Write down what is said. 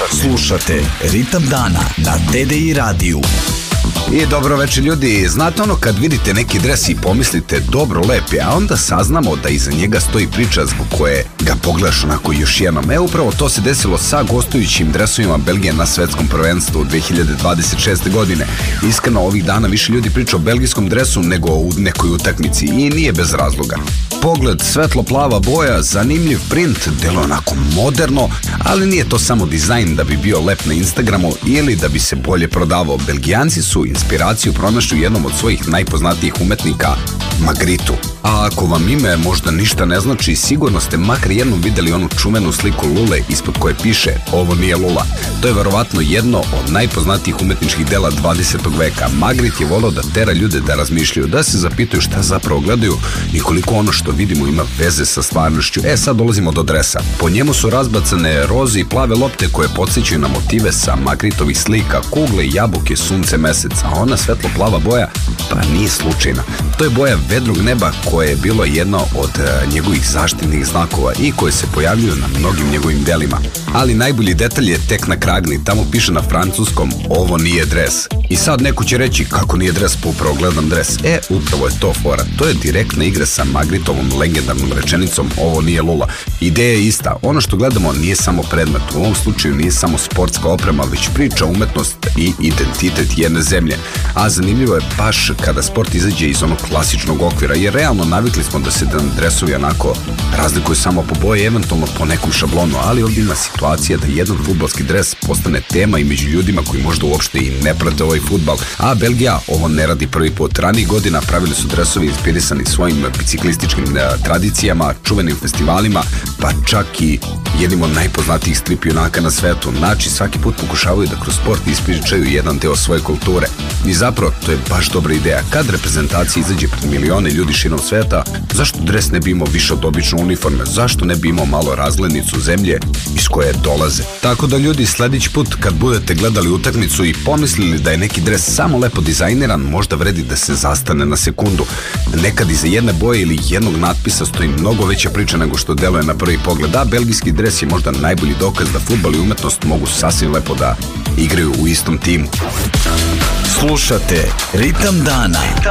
Slušate Ritam dana na TDI radiju. I dobro večer ljudi, znate ono kad vidite neki dres i pomislite dobro lep je, a onda saznamo da iza njega stoji priča zbog koje ga pogledaš onako još jednom. Upravo to se desilo sa gostujućim dresovima Belgije na svetskom prvenstvu 2026. godine. Iskreno ovih dana više ljudi priča o belgijskom dresu nego u nekoj utakmici i nije bez razloga. Pogled, svetlo-plava boja, zanimljiv print, delo onako moderno, ali nije to samo dizajn da bi bio lep na Instagramu ili da bi se bolje prodavao. Belgijanci su inspiraciju pronašli u jednom od svojih najpoznatijih umetnika, Magritu. A ako vam ime možda ništa ne znači, sigurno ste makar jednom videli onu čuvenu sliku Lule ispod koje piše "Ovo nije Lula". To je verovatno jedno od najpoznatijih umetničkih dela 20. veka. Magritte je volao da tera ljude da razmišljaju, da se zapitaju šta zapravo gledaju i koliko ono što vidimo ima veze sa stvarnošću. Sad dolazimo do dresa. Po njemu su razbacane roze i plave lopte koje podsjećaju na motive sa Magrittovih slika, kugle, jabuke, sunce, mesec, a ona svetlo-plava boja pa nije slučajna. To je boja vedrog neba koje je bilo jedno od njegovih zaštitnih znakova i koje se pojavljuju na mnogim njegovim delima. Ali najbolji detalj je tek na kragni, tamo piše na francuskom "Ovo nije dres". I sad neko će reći kako nije dres, pa upravo gledam dres. Upravo je to fora. To je direktna igra sa Magrittovom legendarnom rečenicom "Ovo nije Lula". Ideja je ista. Ono što gledamo nije samo predmet. U ovom slučaju nije samo sportska oprema, već priča, umetnost i identitet jedne zemlje. A zanimljivo je baš kada sport izađe iz onog klasičnog okvira, jer realno navikli smo da se dresovi onako razlikuju samo po boji, eventualno po nekom šablonu, ali ovdje ima situacija da jedan fudbalski dres postane tema i među ljudima koji možda uopšte i ne prate ovaj fudbal. A Belgija ovo ne radi prvi put. Ranijih godina pravili su dresovi inspirisani svojim biciklističkim tradicijama, čuvenim festivalima, pa čak i jednim od najpoznatijih strip junaka na svetu. Znači svaki put pokušavaju da kroz sport ispričaju jedan deo svoje kulture. I zapravo to je baš dobra ideja. Kad reprezentacija izađe pred milione ljudi širom sveta, zašto dres ne bi imao više od obične uniforme? Zašto ne bi imao malo razglednicu zemlje iz koje dolaze? Tako da ljudi, sledeći put kad budete gledali utakmicu i pomislili da je neki dres samo lepo dizajniran, možda vredi da se zastane na sekundu. Nekad iza jedne boje ili jednog natpisa stoji mnogo veća priča nego što deluje na prvi pogled. A belgijski dres je možda najbolji dokaz da fudbal i umetnost mogu sasvim lepo da igraju u istom timu. Slušate Ritam dana